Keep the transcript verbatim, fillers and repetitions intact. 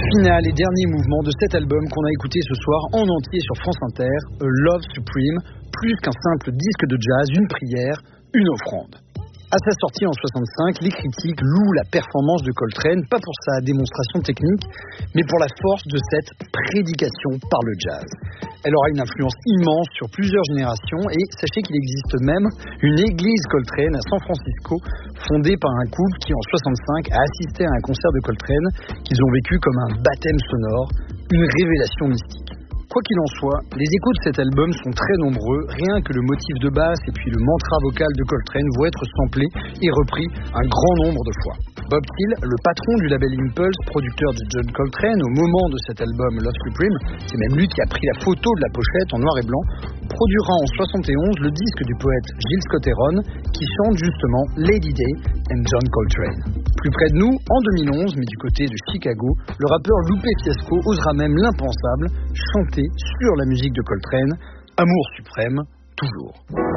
Finale et dernier mouvement de cet album qu'on a écouté ce soir en entier sur France Inter, A Love Supreme, plus qu'un simple disque de jazz, une prière, une offrande. À sa sortie en soixante-cinq, les critiques louent la performance de Coltrane, pas pour sa démonstration technique, mais pour la force de cette prédication par le jazz. Elle aura une influence immense sur plusieurs générations et sachez qu'il existe même une église Coltrane à San Francisco, fondée par un couple qui en soixante-cinq a assisté à un concert de Coltrane qu'ils ont vécu comme un baptême sonore, une révélation mystique. Quoi qu'il en soit, les échos de cet album sont très nombreux, rien que le motif de basse et puis le mantra vocal de Coltrane vont être samplés et repris un grand nombre de fois. Bob Thiel, le patron du label Impulse, producteur de John Coltrane au moment de cet album Love Supreme, c'est même lui qui a pris la photo de la pochette en noir et blanc, produira en soixante et onze le disque du poète Gil Scott-Heron qui chante justement Lady Day and John Coltrane. Plus près de nous, en deux mille onze, mais du côté de Chicago, le rappeur Lupe Fiasco osera même l'impensable, chanter sur la musique de Coltrane, Amour suprême, toujours.